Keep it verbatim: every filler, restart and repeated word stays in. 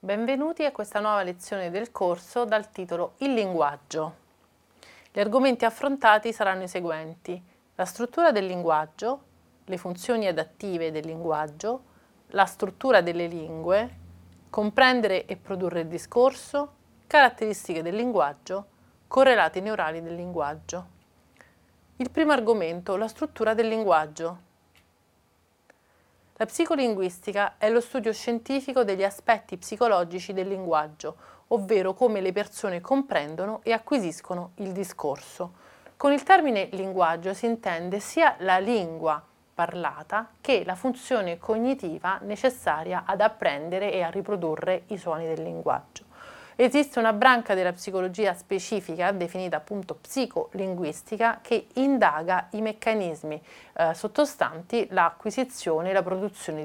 Benvenuti a questa nuova lezione del corso dal titolo Il linguaggio. Gli argomenti affrontati saranno i seguenti: la struttura del linguaggio, le funzioni adattive del linguaggio, la struttura delle lingue, comprendere e produrre il discorso, caratteristiche del linguaggio, correlati neurali del linguaggio. Il primo argomento, la struttura del linguaggio. La psicolinguistica è lo studio scientifico degli aspetti psicologici del linguaggio, ovvero come le persone comprendono e acquisiscono il discorso. Con il termine linguaggio si intende sia la lingua parlata che la funzione cognitiva necessaria ad apprendere e a riprodurre i suoni del linguaggio. Esiste una branca della psicologia specifica, definita appunto psicolinguistica, che indaga i meccanismi eh, sottostanti l'acquisizione e la produzione